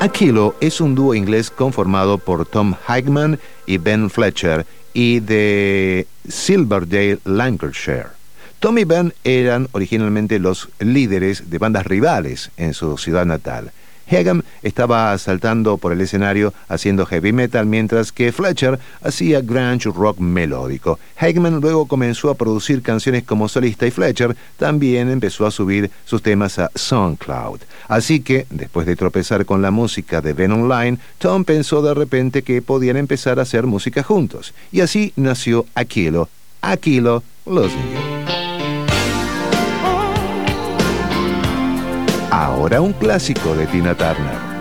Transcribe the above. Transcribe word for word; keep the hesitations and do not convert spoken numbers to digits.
Aquilo es un dúo inglés conformado por Tom Hagman y Ben Fletcher y de Silverdale, Lancashire. Tom y Ben eran originalmente los líderes de bandas rivales en su ciudad natal. Hagman estaba saltando por el escenario haciendo heavy metal, mientras que Fletcher hacía grunge rock melódico. Hagman luego comenzó a producir canciones como solista y Fletcher también empezó a subir sus temas a SoundCloud. Así que, después de tropezar con la música de Ben Online, Tom pensó de repente que podían empezar a hacer música juntos. Y así nació Aquilo, Aquilo Losing You. Ahora un clásico de Tina Turner.